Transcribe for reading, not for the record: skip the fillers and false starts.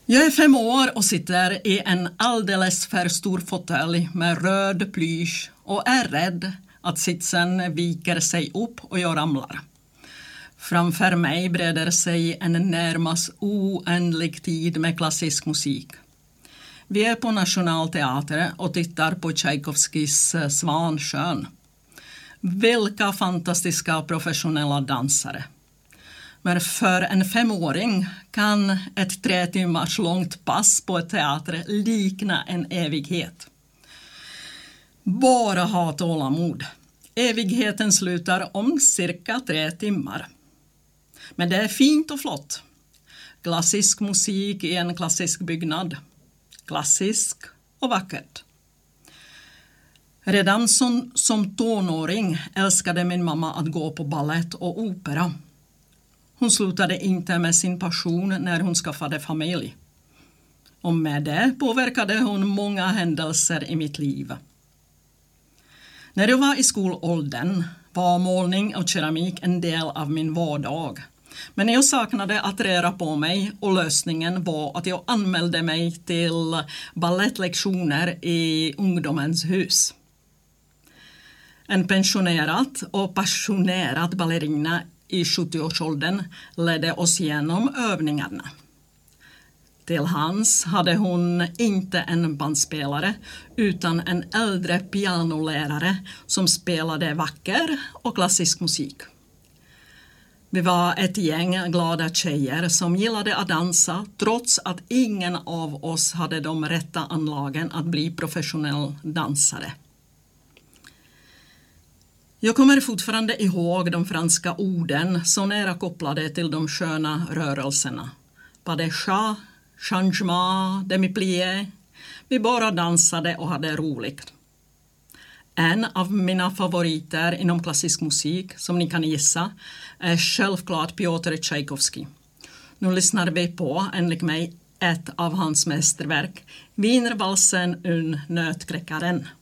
Jag är 5 år och sitter i en alldeles för stor fåtölj med röd plysch och är rädd att sitsen viker sig upp och jag ramlar. Framför mig breder sig en närmast oändlig tid med klassisk musik. Vi är på Nationalteatern och tittar på Tchaikovskys Svansjön. Vilka fantastiska professionella dansare. Men för en 5-åring kan ett 3 timmars långt pass på ett teater likna en evighet. Bara ha tålamod. Evigheten slutar om cirka 3 timmar. Men det är fint och flott. Klassisk musik i en klassisk byggnad. Klassisk och vackert. Redan som tonåring älskade min mamma att gå på ballett och opera. Hon slutade inte med sin passion när hon skaffade familj. Och med det påverkade hon många händelser i mitt liv. När jag var i skolåldern var målning och keramik en del av min vardag. Men jag saknade att röra på mig och lösningen var att jag anmälde mig till ballettlektioner i ungdomens hus. En pensionerad och passionerad ballerina i 70-årsåldern ledde oss igenom övningarna. Till hands hade hon inte en bandspelare utan en äldre pianolärare som spelade vacker och klassisk musik. Vi var ett gäng glada tjejer som gillade att dansa trots att ingen av oss hade de rätta anlagen att bli professionell dansare. Jag kommer fortfarande ihåg de franska orden så nära kopplade till de sköna rörelserna. Pas de chat, changement, demi-plié. Vi bara dansade och hade roligt. En av mina favoriter inom klassisk musik, som ni kan gissa, är självklart Piotr Tchaikovsky. Nu lyssnar vi på, enligt mig, ett av hans mästerverk, Wienervalsen und Nötkräkaren.